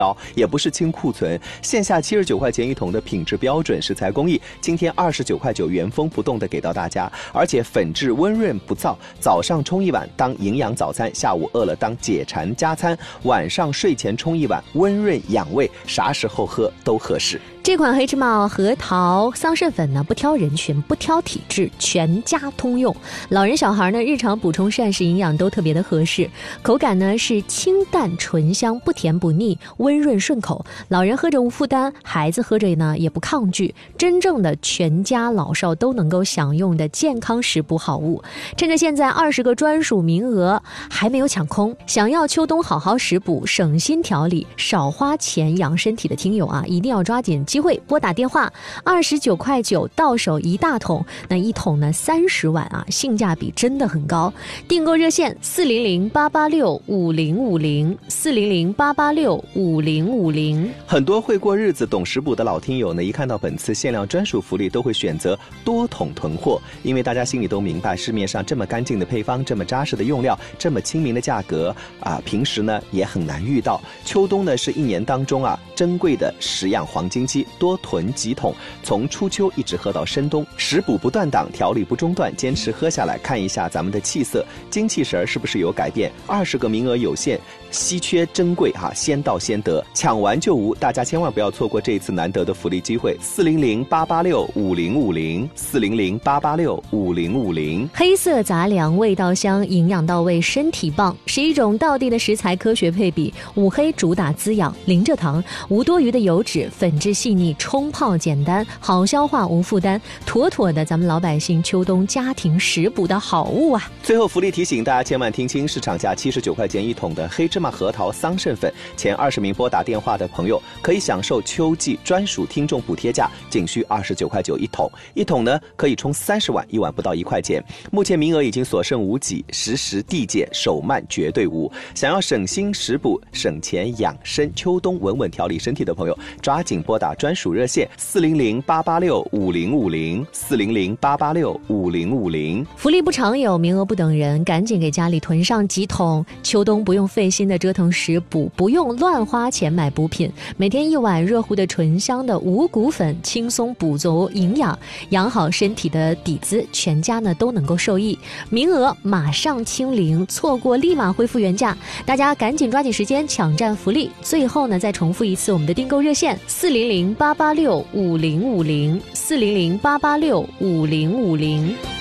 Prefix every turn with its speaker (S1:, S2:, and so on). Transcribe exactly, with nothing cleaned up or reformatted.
S1: 也不是清库存，线下七十九块钱一桶的品质标准食材工艺，今天二十九块九原封不动的给到大家，而且粉质温润不燥，早上冲一碗当营养早餐，下午饿了当解馋加餐，晚上睡前冲一碗温润养胃，啥时候喝都合适。
S2: 这款黑芝麻核桃桑葚粉呢，不挑人群，不挑体质，全家通用。老人小孩呢，日常补充膳食营养都特别的合适。口感呢是清淡醇香，不甜不腻，温润顺口。老人喝着无负担，孩子喝着呢也不抗拒。真正的全家老少都能够享用的健康食补好物。趁着现在二十个专属名额还没有抢空，想要秋冬好好食补、省心调理、少花钱养身体的听友啊，一定要抓紧机会拨打电话，二十九块九到手一大桶，那一桶呢三十碗啊，性价比真的很高。订购热线四零零八八六五零五零四零零八八六五零五零。
S1: 很多会过日子、懂食补的老听友呢，一看到本次限量专属福利，都会选择多桶囤货，因为大家心里都明白，市面上这么干净的配方、这么扎实的用料、这么亲民的价格啊，平时呢也很难遇到。秋冬呢是一年当中啊珍贵的食养黄金期。多囤几桶，从初秋一直喝到深冬，食补不断档，调理不中断，坚持喝下来，看一下咱们的气色、精气神是不是有改变。二十个名额有限，稀缺珍贵哈、啊，先到先得，抢完就无，大家千万不要错过这一次难得的福利机会。四零零八八六五零五零四零零八八六五零五零。
S2: 黑色杂粮，味道香，营养到位，身体棒，是一种道地的食材科学配比。五黑主打滋养，零蔗糖，无多余的油脂，粉质细腻，冲泡简单，好消化无负担，妥妥的咱们老百姓秋冬家庭食补的好物啊！
S1: 最后福利提醒大家千万听清，市场价七十九块钱一桶的黑芝麻核桃桑葚粉，前二十名拨打电话的朋友可以享受秋季专属听众补贴价，仅需二十九块九一桶，一桶呢可以冲三十碗，一碗不到一块钱。目前名额已经所剩无几，实时递减，手慢绝对无。想要省心食补、省钱养生、秋冬稳稳调理身体的朋友，抓紧拨打专属热线四零零八八六五零五零四零零八八六五零五零。
S2: 福利不常有，名额不等人，赶紧给家里囤上几桶，秋冬不用费心的折腾食补，不用乱花钱买补品，每天一碗热乎的醇香的五谷粉，轻松补足营养，养好身体的底子，全家呢都能够受益。名额马上清零，错过立马恢复原价，大家赶紧抓紧时间抢占福利。最后呢再重复一次我们的订购热线四零零八八六五零五零四零零八八六五零五零。